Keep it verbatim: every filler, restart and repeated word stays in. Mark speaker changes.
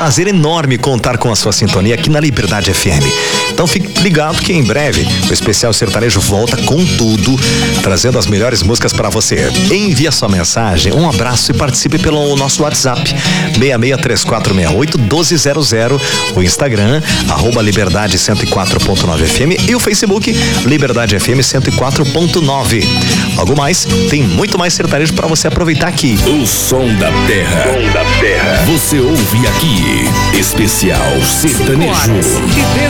Speaker 1: prazer enorme contar com a sua sintonia aqui na Liberdade F M. Então fique ligado que em breve o Especial Sertanejo volta com tudo, trazendo as melhores músicas para você. Envie a sua mensagem, um abraço e participe pelo nosso WhatsApp seis seis três quatro seis oito um dois zero zero, o Instagram arroba Liberdade cento e quatro ponto nove F M e o Facebook Liberdade F M cento e quatro ponto nove. Logo mais, tem muito mais sertanejo para você aproveitar aqui.
Speaker 2: O som da terra. Som da terra. Você ouve aqui. Especial Sertanejo.